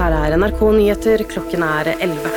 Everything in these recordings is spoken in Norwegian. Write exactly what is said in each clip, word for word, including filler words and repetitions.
Her er N R K Nyheter, klokken er elleve.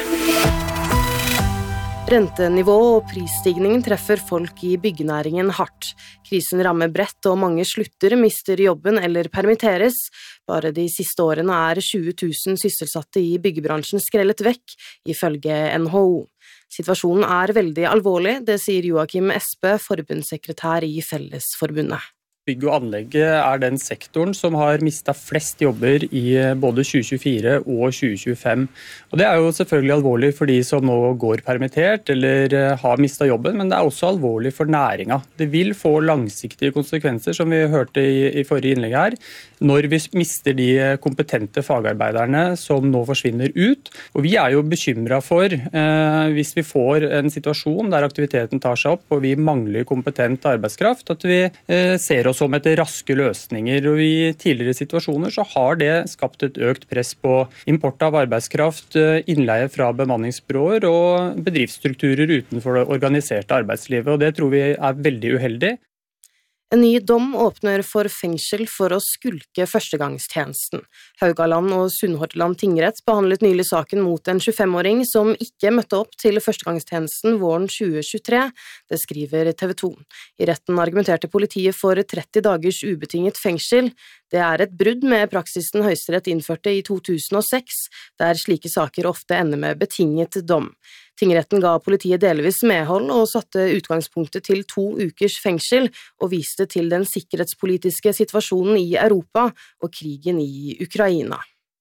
Rentenivå og prisstigningen treffer folk i byggenæringen hardt. Krisen rammer bredt, og mange slutter, mister jobben eller permitteres. Bare de siste årene er tjue tusen sysselsatte i byggebransjen skrellet vekk, ifølge N H O. Situasjonen er veldig alvorlig, det sier Joakim Espe, forbundssekretær i Fellesforbundet. Bygg og anlegg er den sektoren som har mistet flest jobber i både tjue tjuefire og tjue tjuefem. Og det er jo selvfølgelig alvorlig for de som nå går permittert eller har mistet jobben, men det er også alvorlig for næringa. Det vil få langsiktige konsekvenser, som vi hørte i, i forrige innlegg her, når vi mister de kompetente fagarbeiderne som nå forsvinner ut. Og vi er jo bekymret for eh, hvis vi får en situasjon der aktiviteten tar seg opp og vi mangler kompetent arbeidskraft, at vi eh, ser oss som etter raske løsninger, og i tidligere situasjoner så har det skapt et økt press på import av arbeidskraft, innleie fra bemanningsbyråer og bedriftsstrukturer utenfor det organiserte arbeidslivet, og det tror vi er veldig uheldig. En ny dom åpner for fengsel for å skulke førstegangstjenesten. Haugaland og Sunnhordland tingrett behandlet nylig saken mot en tjuefem-åring som ikke møtte opp til førstegangstjenesten våren tjue tjuetre, det skriver T V to. I retten argumenterte politiet for tretti dagers ubetinget fengsel. Det er et brudd med praksisen Høyesterett innførte i to tusen og seks, der slike saker ofte ender med betinget dom. Tingretten ga politiet delvis medhold og satte utgangspunktet til to ukers fengsel og viste til den sikkerhetspolitiske situasjonen i Europa og krigen i Ukraina.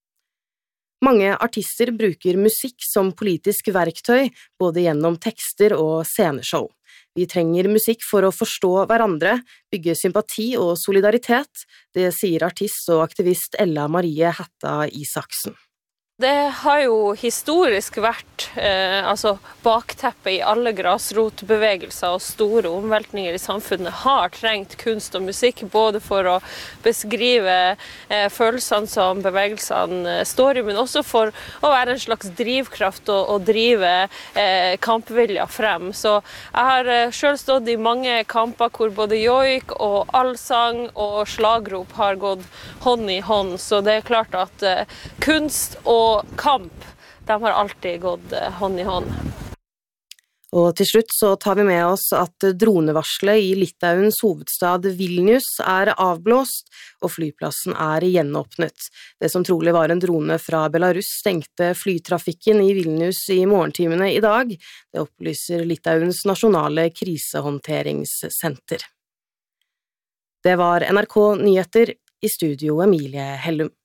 Mange artister bruker musikk som politisk verktøy, både gjennom tekster og sceneshow. Vi trenger musikk for å forstå hverandre, bygge sympati og solidaritet, det sier artist og aktivist Ella Marie Hætta Isaksen. Det har jo historisk vært eh, altså bakteppet i alle grasrotbevegelser og store omveltninger i samfunnet har trengt kunst og musikk, både for å beskrive eh, følelsene som bevegelsene står i, men også for å være en slags drivkraft og, og drive eh, kampvilja frem. Så jeg har eh, selv stått i mange kamper hvor både joik og allsang og slagrop har gått hånd i hånd, så det er klart at eh, kunst og Og kamp, de har alltid gått hånd i hånd. Og til slutt så tar vi med oss at dronevarselet i Litauens hovedstad Vilnius er avblåst, og flyplassen er gjenåpnet. Det som trolig var en drone fra Belarus stengte flytrafikken i Vilnius i morgentimene i dag. Det opplyser Litauens nasjonale krisehåndteringssenter. Det var N R K Nyheter, i studio Emilie Hellum.